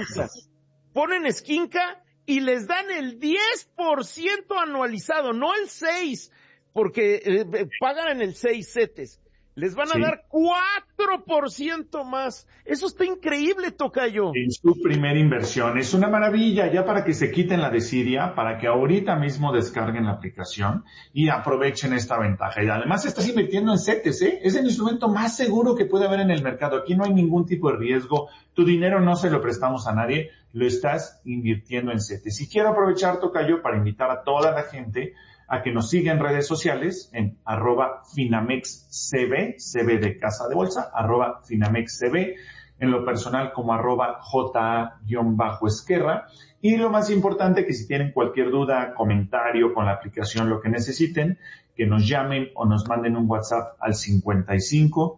Esquinca. Ponen Esquinca y les dan el 10% anualizado, no el 6%, porque pagan en el 6 CETES. Les van a dar 4% más. Eso está increíble, tocayo. En su primera inversión. Es una maravilla, ya para que se quiten la desidia, para que ahorita mismo descarguen la aplicación y aprovechen esta ventaja. Y además estás invirtiendo en CETES, ¿eh? Es el instrumento más seguro que puede haber en el mercado. Aquí no hay ningún tipo de riesgo. Tu dinero no se lo prestamos a nadie, lo estás invirtiendo en CETES. Y quiero aprovechar, tocayo, para invitar a toda la gente a que nos siga en redes sociales en @FinamexCB, CB de Casa de Bolsa, @FinamexCB, en lo personal como @JA-Esquerra. Y lo más importante, que si tienen cualquier duda, comentario con la aplicación, lo que necesiten, que nos llamen o nos manden un WhatsApp al 55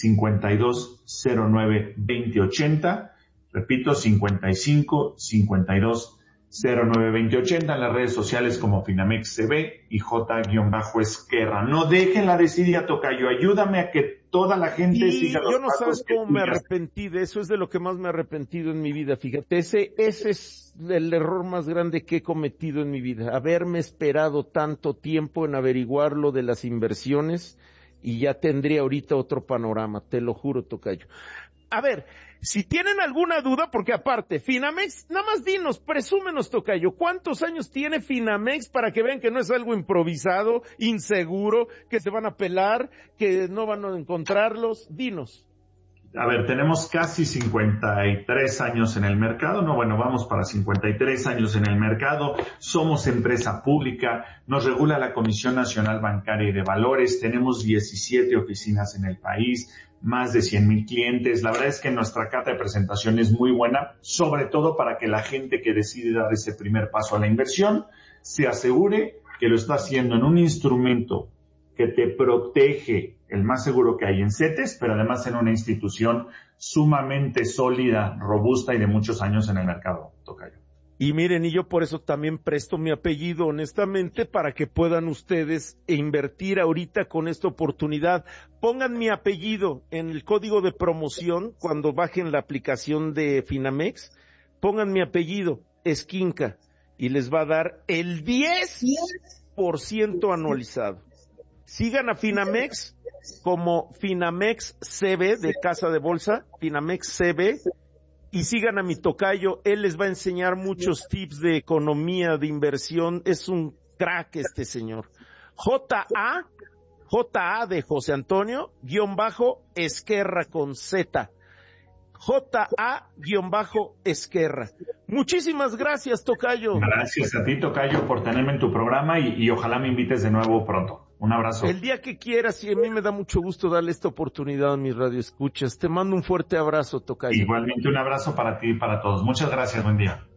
52 09 2080. Repito, 55 52 092080 en las redes sociales como FinamexCB y J-Esquerra. No dejen la desidia, tocayo. Ayúdame a que toda la gente siga los yo no pasos sabes cómo que me arrepentí de eso. Es de lo que más me he arrepentido en mi vida. Fíjate, ese es el error más grande que he cometido en mi vida. Haberme esperado tanto tiempo en averiguar lo de las inversiones y ya tendría ahorita otro panorama. Te lo juro, tocayo. A ver, si tienen alguna duda, porque aparte, Finamex, nada más dinos, presúmenos, tocayo, ¿cuántos años tiene Finamex para que vean que no es algo improvisado, inseguro, que se van a pelar, que no van a encontrarlos? Dinos. A ver, tenemos casi 53 años en el mercado, vamos para 53 años en el mercado, somos empresa pública, nos regula la Comisión Nacional Bancaria y de Valores, tenemos 17 oficinas en el país, más de 100,000 clientes. La verdad es que nuestra carta de presentación es muy buena, sobre todo para que la gente que decide dar ese primer paso a la inversión se asegure que lo está haciendo en un instrumento que te protege, el más seguro que hay en CETES, pero además en una institución sumamente sólida, robusta y de muchos años en el mercado, tocayo. Y miren, y yo por eso también presto mi apellido, honestamente, para que puedan ustedes invertir ahorita con esta oportunidad. Pongan mi apellido en el código de promoción cuando bajen la aplicación de Finamex. Pongan mi apellido, Esquinca, y les va a dar el 10% anualizado. Sigan a Finamex como Finamex CB de Casa de Bolsa, Finamex CB, y sigan a mi tocayo. Él les va a enseñar muchos tips de economía, de inversión. Es un crack este señor. J.A. de José Antonio, _Esquerra con Z. J.A-Esquerra. Muchísimas gracias, tocayo. Gracias a ti, tocayo, por tenerme en tu programa y ojalá me invites de nuevo pronto. Un abrazo. El día que quieras, y a mí me da mucho gusto darle esta oportunidad a mis radioescuchas. Te mando un fuerte abrazo, tocayo. Igualmente un abrazo para ti y para todos. Muchas gracias, buen día.